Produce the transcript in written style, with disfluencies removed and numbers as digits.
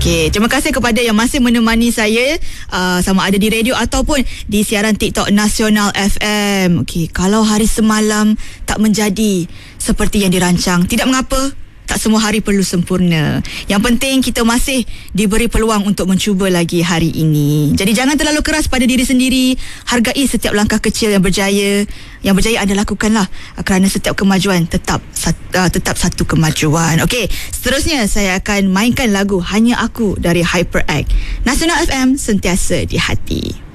Okey, terima kasih kepada yang masih menemani saya sama ada di radio ataupun di siaran TikTok Nasional FM. Okey, kalau hari semalam tak menjadi seperti yang dirancang, tidak mengapa. Tak semua hari perlu sempurna. Yang penting kita masih diberi peluang untuk mencuba lagi hari ini. Jadi jangan terlalu keras pada diri sendiri. Hargai setiap langkah kecil yang berjaya. Yang berjaya anda lakukanlah, kerana setiap kemajuan tetap satu kemajuan. Okey, seterusnya saya akan mainkan lagu Hanya Aku dari HyperX. Nasional FM, sentiasa di hati.